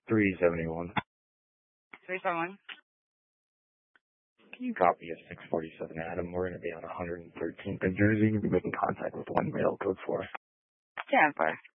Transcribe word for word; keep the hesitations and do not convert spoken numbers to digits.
three seventy-one. three seventy-one. Can you copy a six forty-seven Adam? We're going to be on one hundred thirteenth in Jersey. You'll be making contact with one male code four. Yeah, fine.